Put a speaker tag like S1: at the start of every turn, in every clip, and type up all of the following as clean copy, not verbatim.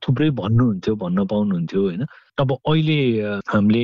S1: थुप्रै भन्नुहुन्थ्यो, भन्न पाउनुहुन्थ्यो होइन। अब अहिले हामीले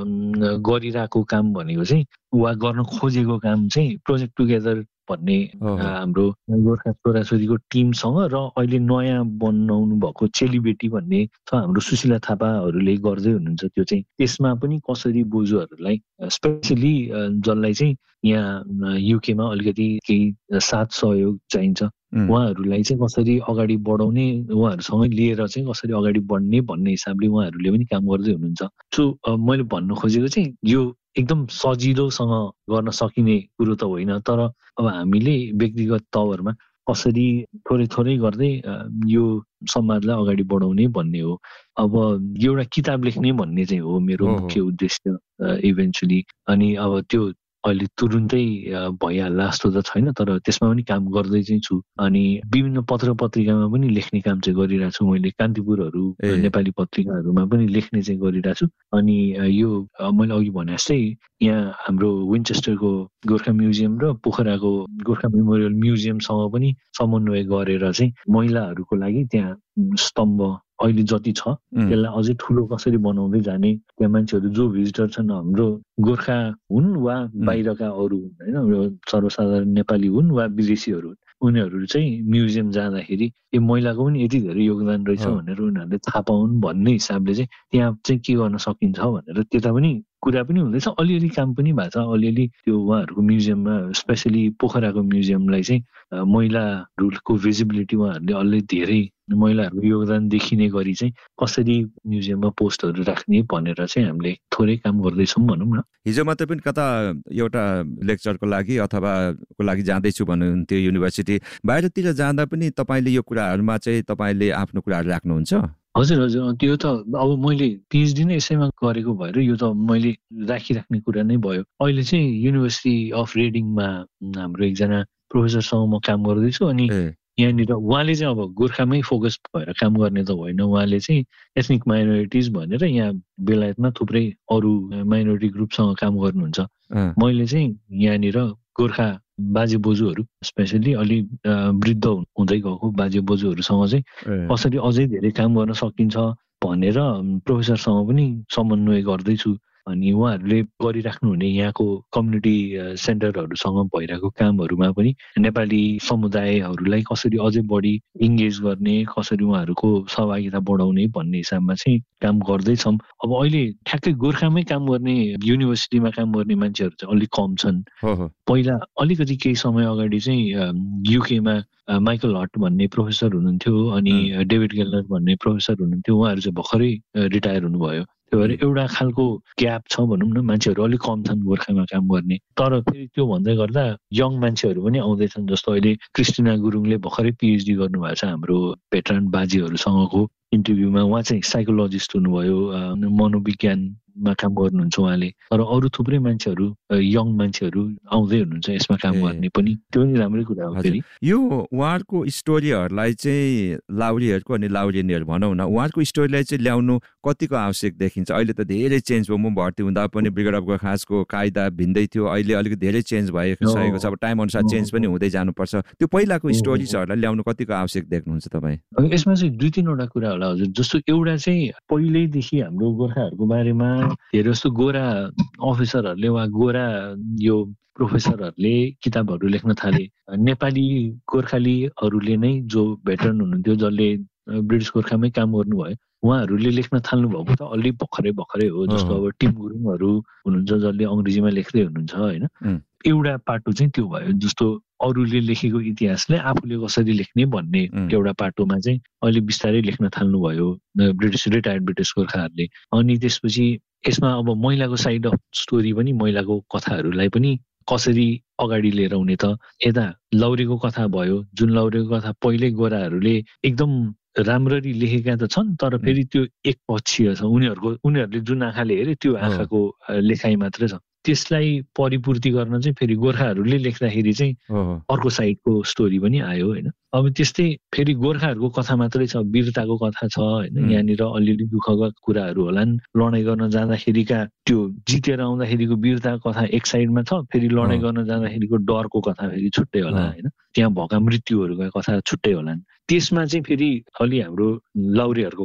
S1: गरिरहेको काम भनेको चाहिँ वा गर्न खोजेको काम चाहिँ प्रोजेक्ट टुगेदर भन्ने हाम्रो गोर्खा छोराछोरीको टिमसँग र अहिले नयाँ बनाउनु भएको चेलीबेटी भन्ने छ हाम्रो सुशीला थापाहरूले गर्दै हुनुहुन्छ। त्यो चाहिँ त्यसमा पनि कसरी बोजूहरूलाई स्पेसली जसलाई चाहिँ यहाँ युकेमा अलिकति केही साथ सहयोग चाहिन्छ उहाँहरूलाई चाहिँ कसरी अगाडि बढाउने, उहाँहरूसँगै लिएर चाहिँ कसरी अगाडि बढ्ने भन्ने हिसाबले उहाँहरूले पनि काम गर्दै हुनुहुन्छ। सो मैले भन्न खोजेको चाहिँ यो एकदम सजिलोसँग गर्न सकिने कुरो त होइन, तर अब हामीले व्यक्तिगत तवरमा कसरी थोरै थोरै गर्दै यो समाजलाई अगाडि बढाउने भन्ने हो। अब एउटा किताब लेख्ने भन्ने चाहिँ हो मेरो मुख्य उद्देश्य इभेन्चुली। अनि अब त्यो अहिले तुरुन्तै भइहाल्ला जस्तो त छैन, तर त्यसमा पनि काम गर्दै चाहिँ छु। अनि विभिन्न पत्र पत्रिकामा पनि लेख्ने काम चाहिँ गरिरहेको छु मैले। कान्तिपुरहरू नेपाली पत्रिकाहरूमा पनि लेख्ने चाहिँ गरिरहेको छु। अनि यो मैले अघि भने जस्तै यहाँ हाम्रो विन्चेस्टरको गोर्खा म्युजियम र पोखराको गोर्खा मेमोरियल म्युजियमसँग पनि समन्वय गरेर चाहिँ महिलाहरूको लागि त्यहाँ स्तम्भ अहिले जति छ त्यसलाई अझै ठुलो कसरी बनाउँदै जाने, त्यहाँ मान्छेहरू जो भिजिटर छन् हाम्रो गोर्खा हुन् वा बाहिरका अरू होइन सर्वसाधारण नेपाली हुन् वा विदेशीहरू हुन्, उनीहरू चाहिँ म्युजियम जाँदाखेरि यो महिलाको पनि यति धेरै योगदान रहेछ भनेर उनीहरूले थाहा पाउन् भन्ने हिसाबले चाहिँ त्यहाँ चाहिँ के गर्न सकिन्छ भनेर त्यता पनि कुरा पनि हुँदैछ। अलिअलि काम पनि भएको छ। अलिअलि त्यो उहाँहरूको म्युजियममा स्पेसली पोखराको म्युजियमलाई चाहिँ महिलाहरूको भिजिबिलिटी उहाँहरूले अलि धेरै महिलाहरूको योगदान देखिने गरी चाहिँ कसरी म्युजियममा पोस्टहरू राख्ने भनेर चाहिँ हामीले थोरै काम गर्दैछौँ भनौँ न।
S2: हिजो मात्रै पनि कता एउटा लेक्चरको लागि अथवा को लागि जाँदैछु भन्नुहुन्थ्यो युनिभर्सिटी, बाहिरतिर जाँदा पनि तपाईँले यो कुराहरूमा चाहिँ तपाईँले आफ्नो कुराहरू राख्नुहुन्छ?
S1: हजुर हजुर, त्यो त अब मैले पिएचडी नै यसैमा गरेको भएर यो त मैले राखिराख्ने कुरा नै भयो। अहिले चाहिँ युनिभर्सिटी अफ रिडिङमा हाम्रो एकजना प्रोफेसरसँग म काम गर्दैछु। अनि यहाँनिर उहाँले चाहिँ अब गोर्खामै फोकस भएर काम गर्ने त होइन, उहाँले चाहिँ एथनिक माइनोरिटिज भनेर यहाँ बेलायतमा थुप्रै अरू माइनोरिटी ग्रुपसँग काम गर्नुहुन्छ। मैले चाहिँ यहाँनिर गोर्खा बाजे बोजूहरू स्पेसली अलि वृद्ध हुँदै गएको बाजे बोजूहरूसँग चाहिँ कसरी अझै धेरै काम गर्न सकिन्छ भनेर प्रोफेसरसँग पनि समन्वय गर्दैछु। अनि उहाँहरूले गरिराख्नुहुने यहाँको कम्युनिटी सेन्टरहरूसँग भइरहेको कामहरूमा पनि नेपाली समुदायहरूलाई कसरी अझै बढी इङ्गेज गर्ने, कसरी उहाँहरूको सहभागिता बढाउने भन्ने हिसाबमा चाहिँ काम गर्दैछौँ। अब अहिले ठ्याक्कै गोर्खामै काम गर्ने युनिभर्सिटीमा काम गर्ने मान्छेहरू चाहिँ अलिक कम छन्। पहिला अलिकति केही समय अगाडि चाहिँ युकेमा माइकल हट भन्ने प्रोफेसर हुनुहुन्थ्यो, अनि डेभिड गेलर भन्ने प्रोफेसर हुनुहुन्थ्यो, उहाँहरू चाहिँ भर्खरै रिटायर हुनुभयो। त्यो भएर एउटा खालको ग्याप छ भनौँ न, मान्छेहरू अलिक कम छन् गोर्खामा काम गर्ने। तर फेरि त्यो भन्दै गर्दा यङ मान्छेहरू पनि आउँदैछन्। जस्तो अहिले क्रिस्टिना गुरुङले भर्खरै पिएचडी गर्नुभएको छ हाम्रो भेटरान बाजेहरूसँगको इन्टरभ्यूमा। उहाँ चाहिँ साइकोलोजिस्ट हुनुभयो, मनोविज्ञानमा काम गर्नुहुन्छ उहाँले। तर अरू थुप्रै मान्छेहरू यङ मान्छेहरू आउँदै हुनुहुन्छ यसमा काम गर्ने पनि, त्यो पनि राम्रै कुरा हो। फेरि
S2: यो उहाँहरूको स्टोरीहरूलाई चाहिँ लाउरीहरूको अनि लाउरेनीहरू भनौँ न, उहाँहरूको स्टोरीलाई चाहिँ ल्याउनु कतिको आवश्यक देखिन्छ? अहिले त धेरै चेन्ज भयो। म भर्ती हुँदा पनि ब्रिगेड अफ गोर्खासको कायदा भिन्दै थियो, अहिले अलिकति धेरै चेन्ज भइसकेको छ। अब टाइम अनुसार चेन्ज पनि हुँदै जानुपर्छ। त्यो पहिलाको स्टोरिजहरूलाई ल्याउनु कतिको आवश्यक देख्नुहुन्छ तपाईँ?
S1: यसमा चाहिँ दुई तिनवटा कुरा होला हजुर। जस्तो एउटा चाहिँ पहिल्यैदेखि हाम्रो गोर्खाहरूको बारेमा धेरै जस्तो गोरा अफिसरहरूले वा गोरा यो प्रोफेसरहरूले किताबहरू लेख्न थाले। नेपाली गोर्खालीहरूले नै जो भेटरन हुनुहुन्थ्यो, जसले ब्रिटिस गोर्खामै काम गर्नुभयो, उहाँहरूले लेख्न थाल्नु भएको त अलि भर्खरै हो। जस्तो अब टिम गुरुङहरू हुनुहुन्छ जसले अङ्ग्रेजीमा लेख्दै हुनुहुन्छ होइन। एउटा पाटो चाहिँ त्यो भयो, जस्तो अरूले लेखेको इतिहासलाई आफूले कसरी लेख्ने भन्ने एउटा पाटोमा चाहिँ अहिले बिस्तारै लेख्न थाल्नुभयो रिटायर्ड ब्रिटिस गोर्खाहरूले। अनि त्यसपछि यसमा अब महिलाको साइड अफ स्टोरी पनि, महिलाको कथाहरूलाई पनि कसरी अगाडि लिएर आउने त। यता लौरेको कथा भयो, जुन लौरेको कथा पहिल्यै गोराहरूले एकदम राम्ररी लेखेका त छन्, तर फेरि त्यो एक पक्षीय छ। उनीहरूले जुन आँखाले हेरे त्यो आँखाको लेखाइ मात्रै छ। त्यसलाई परिपूर्ति गर्न चाहिँ फेरि गोर्खाहरूले लेख्दाखेरि चाहिँ अर्को साइडको स्टोरी पनि आयो होइन। अब त्यस्तै फेरि गोर्खाहरूको कथा मात्रै छ, वीरताको कथा छ होइन। यहाँनिर अलिअलि दुःखका कुराहरू होलान्, लडाइँ गर्न जाँदाखेरिका त्यो जितेर आउँदाखेरिको वीरताको कथा एक साइडमा छ, फेरि लडाइँ गर्न जाँदाखेरिको डरको कथा फेरि छुट्टै होला होइन। त्यहाँ भएका मृत्युहरूका कथा छुट्टै होलान्। त्यसमा चाहिँ फेरि अलि हाम्रो लाउरेहरूको